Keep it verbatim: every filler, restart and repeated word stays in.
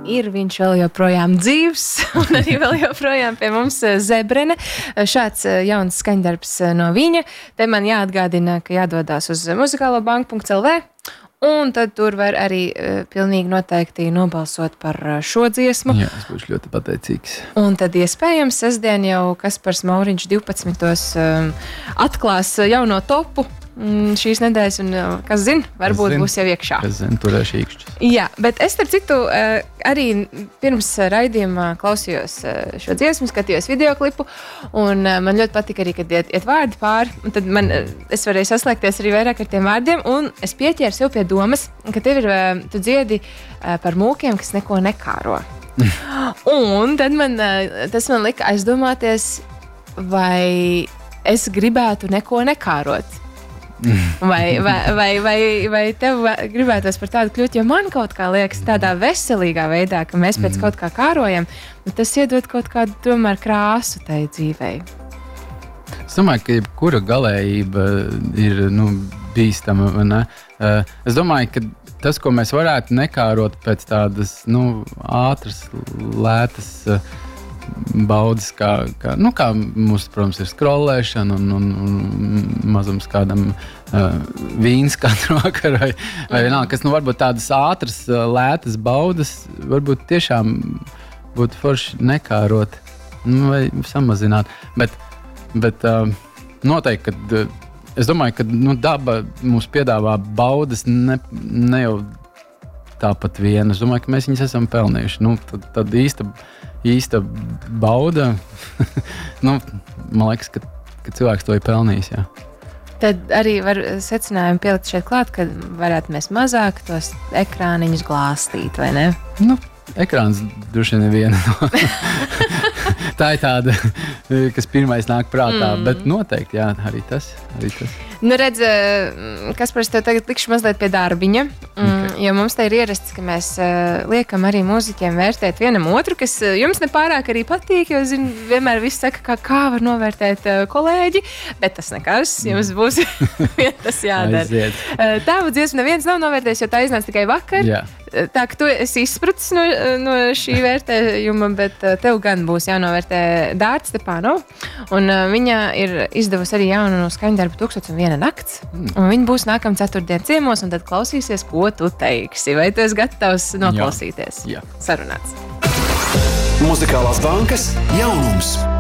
ir viņš vēl joprojām dzīvs, un arī vēl joprojām pie mums Zebrene. Šāds jauns skaņdarbs no viņa. Te man jāatgādina, ka jādodās uz muzikālo banku punkts el vē. Un tad tur var arī uh, pilnīgi noteikti nobalsot par uh, šo dziesmu. Jā, es būšu ļoti pateicīgs. Un tad iespējams sestdien jau Kaspars Mauriņš divpadsmitos um, atklās jauno topu mm, šīs nedēļas, un uh, kas zin, varbūt zin, būs jau iekšā. Kas zin, turēšu īkšķus. Jā, bet es starp citu uh, arī pirms raidījumā klausījos uh, šo dziesmu, skatījos videoklipu, un uh, man ļoti patika arī, kad iet, iet vārdi pāri, un tad man, uh, es varēju saslēgties arī vairāk ar tiem vārdiem, un es pieķēru sev pie domas, ka tev ir, uh, tu dziedi uh, par mūkiem, kas neko nekāro. Un tad man, uh, tas man lika aizdomāties, vai es gribētu neko nekārot. Vai, vai, vai, vai, vai tev gribētos par tādu kļūt, jo man kaut kā liekas tādā veselīgā veidā, ka mēs pēc mm. kaut kā kārojam, tas iedod kaut kādu tomēr krāsu tai dzīvei. Es domāju, ka jebkura galējība ir nu, bīstama. Ne? Es domāju, ka tas, ko mēs varētu nekārot pēc tādas nu, ātras, lētas baudas, kā, kā, nu, kā mums, protams, ir scrollēšana un, un, un mazums kādam uh, vīns katru vakaru vai, vai vienalga, kas nu, varbūt tādas ātras, lētas baudas varbūt tiešām būtu forši nekārot nu, vai samazināt. Bet, bet uh, noteikti, kad uh, es domāju, ka nu, daba mums piedāvā baudas ne, ne jau tāpat viena. Es domāju, ka mēs viņas esam pelnījuši. Nu, tad, tad īsta īsta bauda, nu, man liekas, ka, ka cilvēks to ir pelnījis, jā. Tad arī var secinājumu pielikt šeit klāt, ka varētu mēs mazāk tos ekrāniņus glāstīt, vai ne? Nu, ekrāns droši vien viena no. Tā ir tāda, kas pirmais nāk prātā, mm. bet noteikti, jā, arī tas, arī tas. Nu, redz, Kaspars, tev tagad likšu mazliet pie darbiņa, okay. jo mums te ir ierasts, ka mēs uh, liekam arī mūziķiem vērtēt vienam otru, kas uh, jums nepārāk arī patīk, jo, zin, vienmēr viss saka, kā, kā var novērtēt uh, kolēģi, bet tas nekas, jums būs tas jādara. Uh, Tāvu dziesmu neviens nav novērtējis, jo tā iznāca tikai vakar. Jā. Tā, ka tu esi izpratis no, no šī vērtējuma, bet tev gan būs jānovērtē Dārta Stepānova, un uh, viņa ir izdevusi arī jaunu no skaņdarbu tūkstoš un viena nakts, mm. un viņa būs nākamā ceturtdien ciemos, un tad klausīsies, ko tu teiksi. Vai tu esi gatavs noklausīties? Jā. Jā. Sarunāts. Muzikālās bankas jaunums.